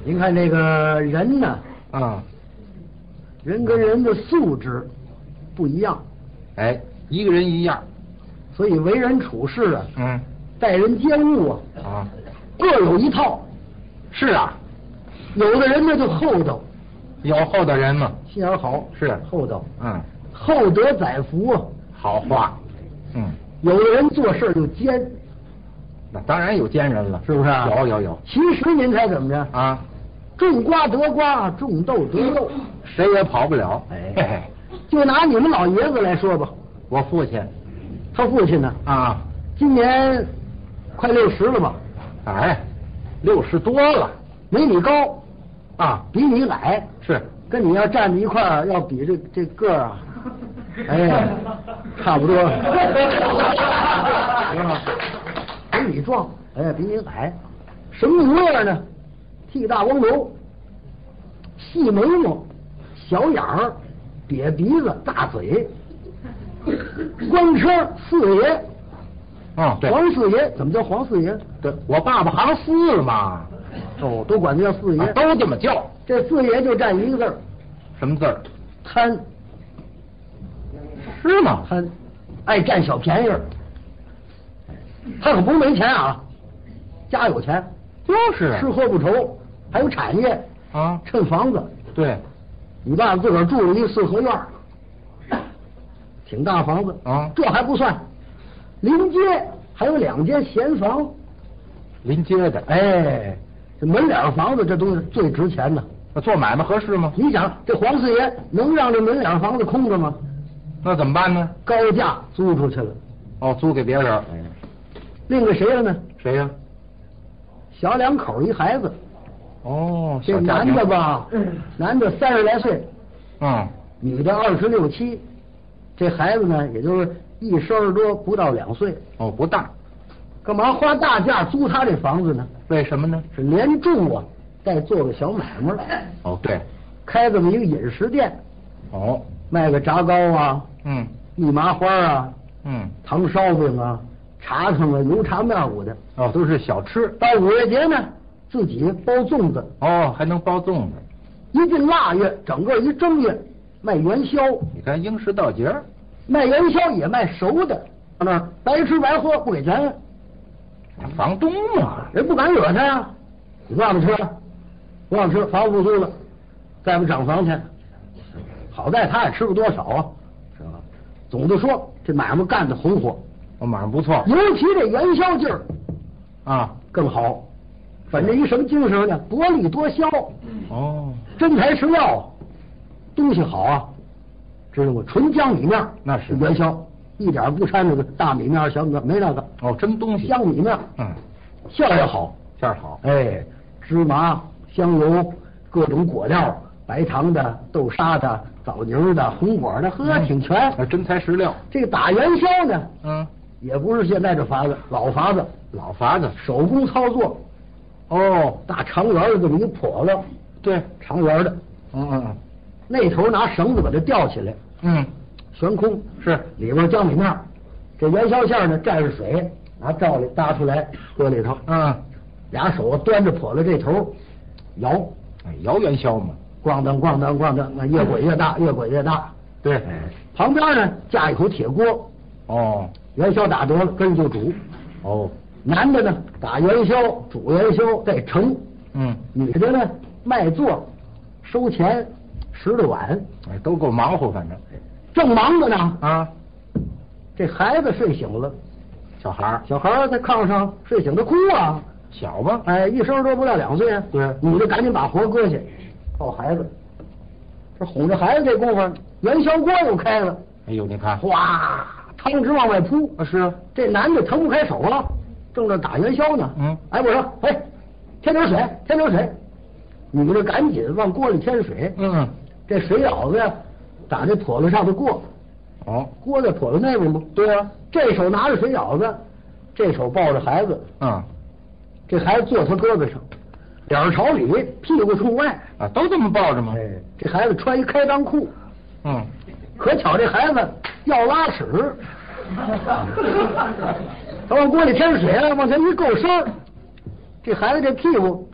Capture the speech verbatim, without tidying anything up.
您看这个人呢， 啊， 人跟人的素质不一样， 哎，一个人一样， 所以为人处事啊， 嗯， 待人接物啊， 啊， 各有一套。 是啊， 有的人呢就厚道， 有厚道人嘛， 心眼好， 是厚道， 嗯， 厚德载福啊。 好话，嗯， 有的人做事就奸， 那当然有奸人了， 是不是啊？ 有有有其实您猜怎么着？ 啊， 种瓜得瓜，种豆得豆， 谁也跑不了。 哎嘿嘿， 就拿你们老爷子来说吧， 我父亲他父亲呢， 啊， 今年快六十了吧？ 哎，六十多了没你高， 啊， 比你矮， 是跟你要站在一块儿，要比这这个儿啊，哎，差不多，是吧？比你壮，哎，比你矮，什么模样呢？剃大光头，细眉毛，小眼儿，瘪鼻子，大嘴，官车四爷。 啊，对， 黄四爷怎么叫黄四爷？ 对，我爸爸行四嘛， 哦，都管他叫四爷， 啊都这么叫。 这四爷就占一个字儿， 什么字儿？ 贪。 是吗？ 贪，爱占小便宜儿。他可不是没钱啊，家有钱， 就是吃喝不愁，还有产业啊， 趁房子。 对你爸爸自个儿住了一四合院，挺大房子啊， 这还不算，临街还有两间闲房。 临街的， 哎，这门脸房子这东西最值钱的。 那做买卖合适吗？ 你想，这黄四爷能让这门脸房子空着吗？ 那怎么办呢？ 高价租出去了。 哦，租给别人。 另给谁了呢？ 谁呀？ 小两口一孩子。 哦， 这小家庭男的吧，男的三十来岁， 嗯， 女的二十六七，这孩子呢，也就是一生多，不到两岁。 哦，不大。 干嘛花大价租他这房子呢？ 为什么呢？ 是连住啊，再做个小买卖。 哦，对， 开这么一个饮食店。 哦， 卖个炸糕啊， 嗯， 蜜麻花啊， 嗯， 糖烧饼啊，茶汤啊，油茶面糊的。 哦，都是小吃。 到五月节呢，自己包粽子。 哦，还能包粽子。 一进腊月，整个一正月卖元宵。 你看应时到节儿， 卖元宵也卖熟的，那儿白吃白喝不给钱。 房东嘛， 人不敢惹他呀。你不让他吃，不让吃，房子不租了，再不涨房去。好在他也吃过多少啊，是吧？总的说，这买卖干得红火。 我马上不错尤其这元宵劲儿啊， 更好。反正一什么精神呢？薄利多销。 哦， 真材实料，东西好啊，知道吗？纯江米面， 那是元宵，一点不掺那个大米面、小米面，没那个。 哦，真东西。 江米面， 嗯， 馅儿也好， 馅儿好。 哎，芝麻、香油，各种果料，白糖的、豆沙的、枣泥的、红果的，呵，挺全。 还真材实料。 这个打元宵呢， 嗯， 也不是现在这法子，老法子， 老法子， 手工操作。哦，大长圆的这么一笸箩， 对， 长圆的， 嗯嗯嗯， 那头拿绳子把它吊起来， 嗯， 悬空， 是里边江米面，这元宵馅呢蘸着水，拿罩里搭出来搁里头， 嗯， 俩手端着笸箩这头摇， 哎，摇元宵嘛， 咣当咣当咣当，那越滚越大，越滚越大。 对， 哎，旁边呢架一口铁锅， 哦， 元宵打得了，跟着就煮。 哦， 男的呢打元宵，煮元宵再盛， 嗯， 女的呢卖座，收钱，拾的碗， 哎，都够忙活，反正正忙着呢。 啊， 这孩子睡醒了， 小孩儿小孩儿在炕上睡醒，他哭啊， 小吧？ 哎，一生多不到两岁啊。 对， 女的赶紧把活搁下，抱孩子。这哄着孩子这功夫，元宵锅又开了。 哎呦，你看， 哗，汤汁往外扑。 啊是， 这男的腾不开手了，正在打元宵呢。 嗯， 哎，我说，哎，添点水，添点水。女的赶紧往锅里添水。 嗯， 这水舀子呀，打这笸箩上头过。 哦， 锅在笸箩那边吗？对啊，这手拿着水舀子，这手抱着孩子。 嗯， 这孩子坐他胳膊上，脸儿朝里，屁股冲外。 啊，都这么抱着吗？ 哎，这孩子穿一开裆裤。 嗯， 可巧这孩子要拉屎，他往锅里添水了，往前一够身儿，这孩子这屁股